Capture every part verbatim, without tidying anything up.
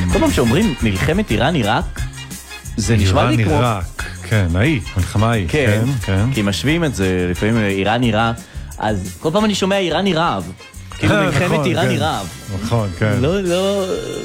כל פעם שאומרים מלחמת איראן-עיראק, זה נשמע לי כמו... איראן-עיראק, כן, ההיא, מלחמה ההיא, כן, כן. כי משווים את זה לפעמים איראן-עיראק, אז כל פעם אני שומע איראן-עיראב. כאילו מלחמת איראן-עיראב. נכון, כן. לא, לא...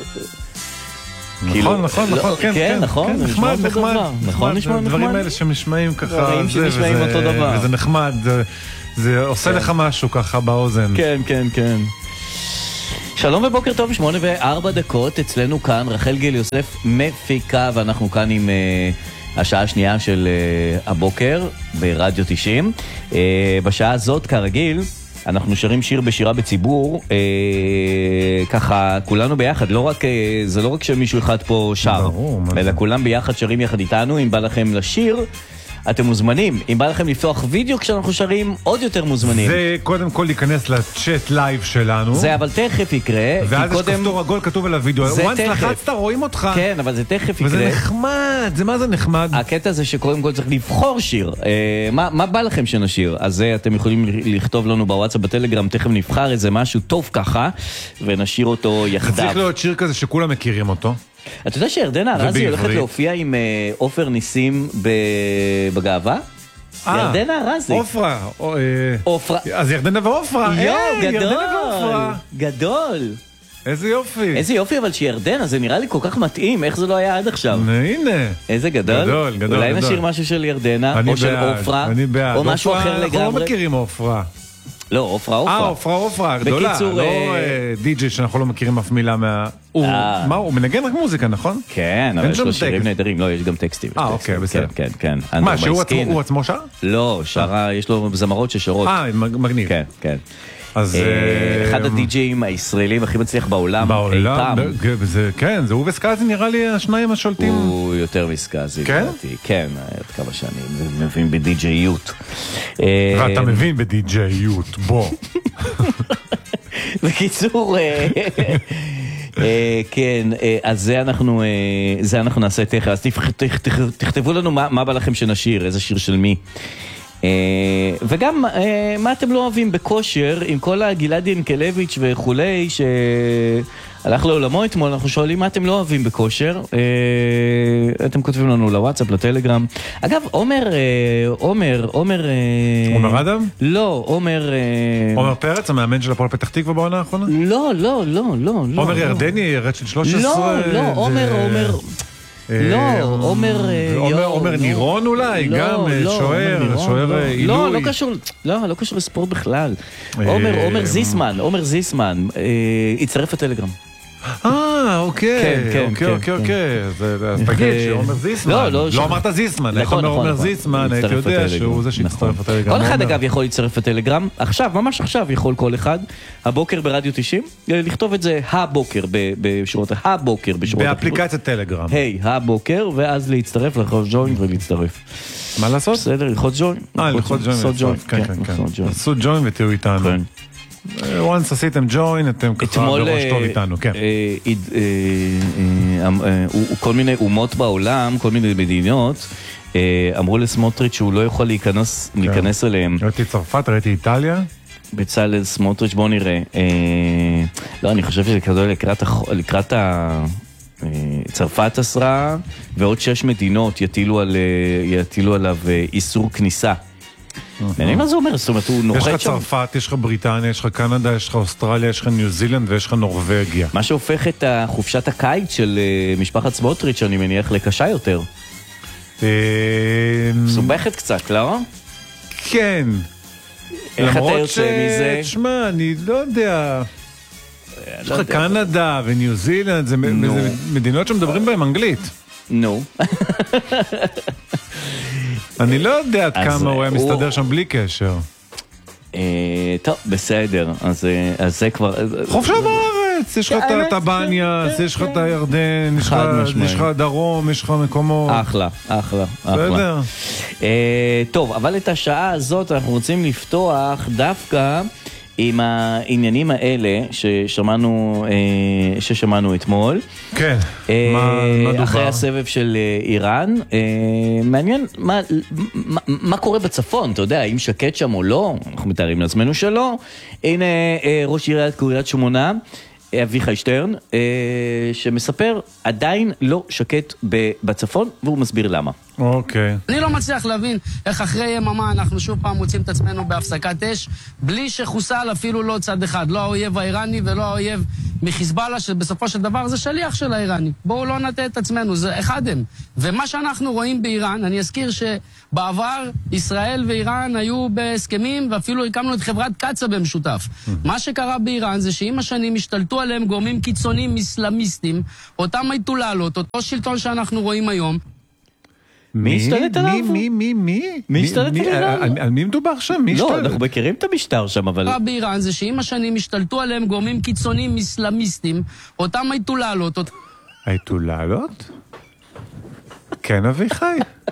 נכון, נכון, נכון, כן, כן, נכון, נחמד, נחמד, נכון, נשמע נחמד. דברים האלה שמשמעים ככה, דברים שנשמעים אותו דבר. וזה נחמד, זה עושה לך משהו ככה באוזן. כן, כן, כן. שלום ובוקר טוב, שמונה וארבע דקות, אצלנו כאן רחל גיל יוסף מפיקה, ואנחנו כאן עם uh, השעה השנייה של uh, הבוקר ברדיו תשעים. Uh, בשעה הזאת, כרגיל, אנחנו שרים שיר בשירה בציבור, אה, ככה כולנו ביחד, לא רק, אה, זה לא רק שמישהו אחד פה שר, ברור, אלא כולם ביחד שרים יחד איתנו. אם בא לכם לשיר, אתם מוזמנים. אם בא לכם לפתוח וידאו כשאנחנו שרים, עוד יותר מוזמנים. זה קודם כל להיכנס לצ'אט לייב שלנו. זה אבל תכף יקרה. ואז יש קודם... כפתור עגול כתוב על הוידאו. וואנס לחצת, רואים אותך. כן, אבל זה תכף יקרה. וזה נחמד, זה מה זה נחמד? הקטע זה שקודם כל צריך לבחור שיר. אה, מה, מה בא לכם שנשיר? אז זה אתם יכולים לכתוב לנו בוואטסאפ בטלגרם, תכף נבחר איזה משהו טוב ככה, ונשיר אותו יחדיו. זה צריך להיות שיר כזה שכולם מכירים אותו. אתה יודע שירדנה ארזי הולכת להופיע עם עופר ניסים בגאווה? ירדנה ארזי. עופרה. עופרה. אז ירדנה ועופרה. יואו, גדול. גדול. איזה יופי. איזה יופי, אבל שירדנה, זה נראה לי כל כך מתאים, איך זה לא היה עד עכשיו. הנה. איזה גדול. גדול, גדול. אולי נשאיר משהו של ירדנה, או של עופרה, או משהו אחר לגמרי. אנחנו לא מכירים עופרה. לא, עופרה, עופרה. אה, עופרה, עופרה, גדולה. לא די-ג'יי שאנחנו לא מכירים אף מילה מה... מה, הוא מנגן רק מוזיקה, נכון? כן, אבל יש לו שירים נהדרים. לא, יש גם טקסטים. אה, אוקיי, בסדר. כן, כן. מה, שהוא עצמו שר? לא, שרה, יש לו זמרות ששרות. אה, מגניב. כן, כן. אז אחד הדי-ג'יים הישראלים הכי מצליח בעולם אי פעם. כן, זה הוא וסקאזי נראה לי השניים השולטים. הוא יותר וסקאזי. כן? כן, עוד כמה שנים, מבין בדי-ג'יות. ואתה מבין בדי-ג'יות, בוא. בקיצור, כן, אז זה אנחנו זה אנחנו נעשה תכף, אז תכתבו לנו מה בא לכם שנשיר, איזה שיר של מי. וגם מה אתם לא אוהבים בכושר עם כל הגלעד ינקלביץ' וכולי שהלך לעולמו אתמול, אנחנו שואלים מה אתם לא אוהבים בכושר. אתם כותבים לנו לוואטסאפ, לטלגרם. אגב, עומר עומר עומר עומר אדם? לא, עומר עומר פרץ, המאמן של הפועל פתח תקווה בעונה האחרונה? לא, לא, לא, לא. עומר ירדני, ירד של שלוש עשרה? לא, לא, עומר עומר לא, עומר עומר נירון אולי, גם שוער, שוער עילוי. לא, לא קשור, לא, לא קשור לספורט בכלל. עומר, עומר זיסמן, עומר זיסמן, יצטרף לטלגרם. אה, אוקיי, אוקיי, אוקיי, אוקיי. אז תגיד שעומר זיסמן, לא אמרת זיסמן, איך אומר עומר זיסמן, הייתי יודע שהוא זה שיצטרף לטלגרם. כל אחד אגב יכול להצטרף לטלגרם, עכשיו, ממש עכשיו יכול כל אחד, הבוקר ברדיו תשעים, לכתוב את זה הבוקר בשורות, הבוקר בשורות. באפליקציית טלגרם. היי, הבוקר, ואז להצטרף, ללחוץ ג'וין ולהצטרף. מה לעשות? בסדר, ללחוץ ג'וין. אה, ללחוץ ג'וין, כן, כן, כן. עשו ג'וין ותהיו איתנו. once עשיתם ג'וין, אתם ככה בראש טוב איתנו, כן. כל מיני אומות בעולם, כל מיני מדינות, אמרו לסמוטריץ' שהוא לא יכול להיכנס אליהם. ראיתי צרפת, ראיתי איטליה. בצלאל סמוטריץ', בוא נראה. לא, אני חושב שזה כזה לקראת צרפת אסרה, ועוד שש מדינות יטילו עליו איסור כניסה. מעניין מה זה אומר? זאת אומרת, הוא נוחת שם. יש לך צרפת, יש לך בריטניה, יש לך קנדה, יש לך אוסטרליה, יש לך ניו זילנד ויש לך נורווגיה. מה שהופך את חופשת הקיץ של משפחת סמוטריץ', אני מניח, לקשה יותר. מסובכת קצת, לא? כן. איך אתה יוצא מזה? תשמע, אני לא יודע. יש לך קנדה וניו זילנד, זה מדינות שמדברים בהן אנגלית. נו. אני לא יודע עד כמה הוא היה מסתדר שם בלי קשר. טוב, בסדר. אז זה כבר... חופשה בארץ, יש לך את הבניה, יש לך את הירדן, יש לך דרום, יש לך מקומות. אחלה, אחלה, אחלה. טוב, אבל את השעה הזאת אנחנו רוצים לפתוח דווקא עם העניינים האלה ששמענו, ששמענו אתמול. כן, מה דובר? אחרי הסבב של איראן. מעניין מה, מה, מה קורה בצפון, אתה יודע, האם שקט שם או לא? אנחנו מתארים לעצמנו שלא. הנה ראש עיריית קריית שמונה, אביחי שטרן, שמספר עדיין לא שקט בצפון, והוא מסביר למה. אוקיי. אני לא מצליח להבין איך אחרי יממה אנחנו שוב פעם מוצאים את עצמנו בהפסקת אש, בלי שחוסל אפילו לא צד אחד, לא האויב האיראני ולא האויב מחיזבאללה, שבסופו של דבר זה שליח של האיראני. בואו לא נטה את עצמנו, זה אחד הם. ומה שאנחנו רואים באיראן, אני אזכיר שבעבר ישראל ואיראן היו בהסכמים, ואפילו הקמנו את חברת קצה במשותף. מה שקרה באיראן זה שעם השנים השתלטו עליהם גורמים קיצוניים אסלאמיסטים, אותם היטוללות, אותו שלטון שאנחנו רואים היום. מי השתלט עליו? מי, מי, מי? מי השתלט עליו? על מי מדובר שם? לא, אנחנו מכירים את המשטר שם, אבל... מה באיראן זה שעם השנים השתלטו עליהם גורמים קיצוניים אסלאמיסטים, אותם היטוללות. היטוללות? כן, אביחי.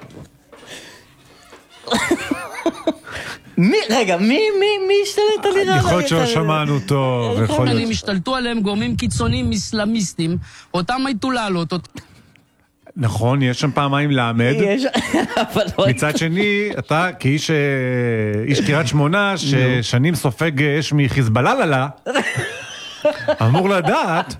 מי, רגע, מי, מי, מי השתלט על איראן? יכול להיות שלא שמענו טוב, יכול להיות. השתלטו עליהם גורמים קיצוניים אסלאמיסטים, אותם היטוללות. נכון, יש שם פעמיים לעמד. מצד שני, אתה כאיש איש קריית שמונה, ששנים סופג אש מחיזבאללה ללה, אמור לדעת.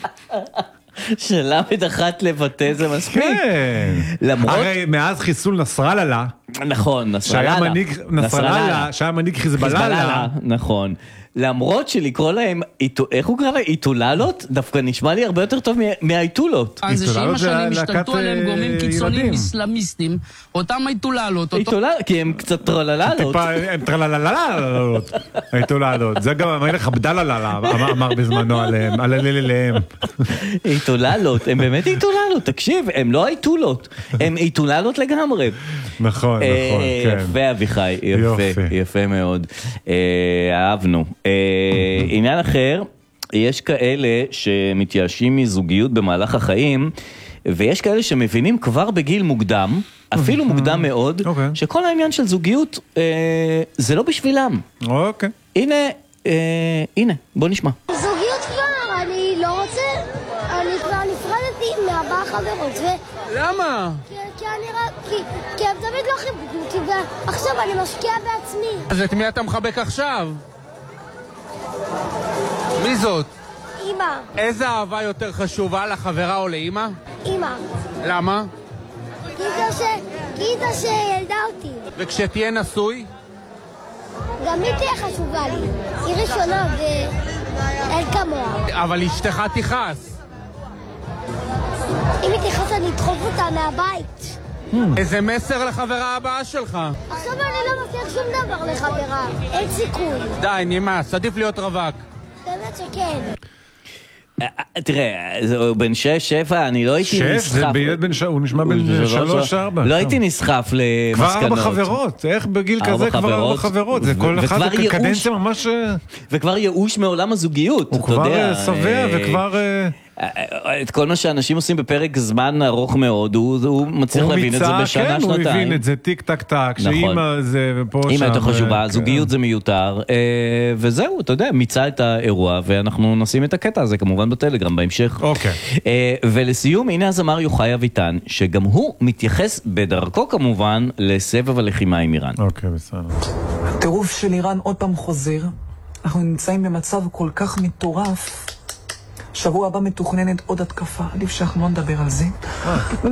שלמד אחת לבטא זה מספיק. כן. הרי מאז חיסול נסראללה. נכון, נסראללה. נסראללה, שהיה מנהיג חיזבאללה. נכון. למרות שלקרוא להם, איך הוא קרא להם? איטוללות? דווקא נשמע לי הרבה יותר טוב מהאיטולות. זה שעם השנים השתלטו עליהם גורמים קיצוניים אסלאמיסטים, אותם איטוללות. כי הם קצת טרללות. הם טרלללות, איטוללות. זה גם המלך עבדאללה אמר בזמנו עליהם, על הליליהם. איטוללות, הם באמת איטוללות, תקשיב, הם לא איטולות, הם איטוללות לגמרי. נכון, נכון, כן. יפה אביחי, יפה, יפה מאוד. אהבנו. עניין אחר, יש כאלה שמתייאשים מזוגיות במהלך החיים, ויש כאלה שמבינים כבר בגיל מוקדם, אפילו מוקדם מאוד, שכל העניין של זוגיות זה לא בשבילם. אוקיי. הנה, הנה, בוא נשמע. זוגיות כבר, אני לא רוצה, אני כבר נפרדתי מהבאה חברות. למה? כי אני רק, כי הם תמיד לא חיבקו אותי, ועכשיו אני משקיע בעצמי. אז את מי אתה מחבק עכשיו? מי זאת? אמא. איזה אהבה יותר חשובה, לחברה או לאמא? אמא. למה? כי איתה שילדה אותי. וכשתהיה נשוי? גם היא תהיה חשובה לי. היא ראשונה ואין כמוה. אבל אשתך תכעס. אם היא תכעס אני אדחוף אותה מהבית. איזה מסר לחברה הבאה שלך? עכשיו אני לא מבטיח שום דבר לחברה, אין סיכוי. די, נמאס, עדיף להיות רווק. באמת שכן. תראה, הוא בן שש, שבע, אני לא הייתי נסחף. שש, זה בילד בן שש, הוא נשמע בן שלוש, ארבע. לא הייתי נסחף למסקנות. כבר ארבע חברות, איך בגיל כזה כבר ארבע חברות? זה כל אחד קדנציה ממש... וכבר ייאוש מעולם הזוגיות. הוא כבר שבע וכבר... את כל מה שאנשים עושים בפרק זמן ארוך מאוד, הוא מצליח להבין את זה בשנה, שנתיים. הוא הבין את זה טיק טק טק, שאמא זה ופה שם. אמא יותר חשובה, זוגיות זה מיותר, וזהו, אתה יודע, מיצה את האירוע, ואנחנו נשים את הקטע הזה כמובן בטלגרם בהמשך. אוקיי. ולסיום, הנה הזמר יוחאי אביטן, שגם הוא מתייחס בדרכו כמובן לסבב הלחימה עם איראן. אוקיי, בסדר. הטירוף של איראן עוד פעם חוזר, אנחנו נמצאים במצב כל כך מטורף, שבוע הבא מתוכננת עוד התקפה, עדיף שאנחנו לא נדבר על זה.